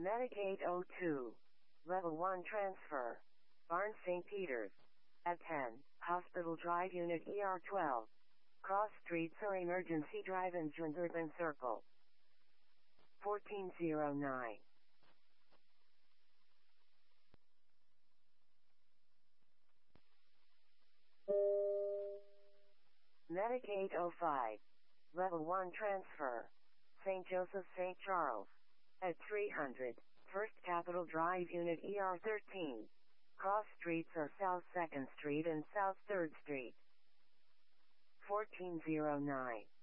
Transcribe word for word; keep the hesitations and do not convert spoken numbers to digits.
Medicaid oh two. Level one transfer. Barnes Saint Peter's. At ten, Hospital Drive Unit E R twelve. Cross Streets or Emergency Drive in Urban Circle. fourteen oh nine. Medicaid oh five. Level one transfer. Saint Joseph Saint Charles. At three hundred, First Capitol Drive Unit E R thirteen. Cross Streets are South second Street and South third Street. fourteen oh nine.